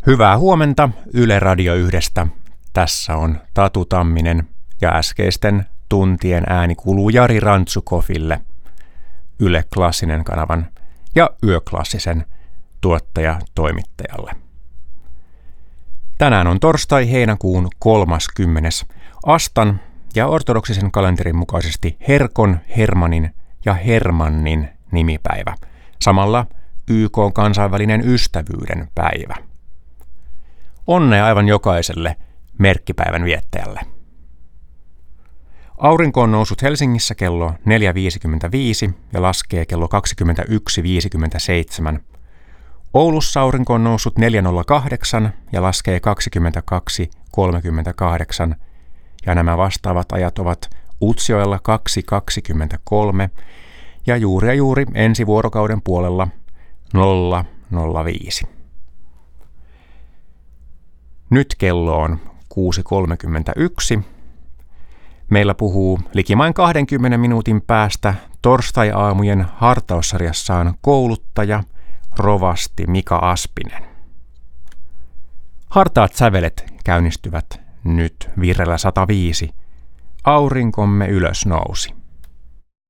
Hyvää huomenta Yle Radio 1:stä. Tässä on Tatu Tamminen ja äskeisten tuntien ääni kuuluu Jari Rantsukofille, Yle Klassinen kanavan ja Yöklassisen tuottaja-toimittajalle. Tänään on torstai heinäkuun 30. Astan ja ortodoksisen kalenterin mukaisesti Herkon, Hermanin ja Hermannin nimipäivä. Samalla YK:n kansainvälinen ystävyyden päivä. Onnea aivan jokaiselle merkkipäivän viettäjälle. Aurinko on noussut Helsingissä kello 4.55 ja laskee kello 21.57. Oulussa aurinko on noussut 4.08 ja laskee 22.38. Ja nämä vastaavat ajat ovat Utsjoella 2.23 ja juuri ensi vuorokauden puolella 0.05. Nyt kello on 6.31. Meillä puhuu likimain 20 minuutin päästä torstai-aamujen hartaussarjassaan kouluttaja, rovasti Mika Aspinen. Hartaat sävelet käynnistyvät nyt virrellä 105. Aurinkomme ylös nousi.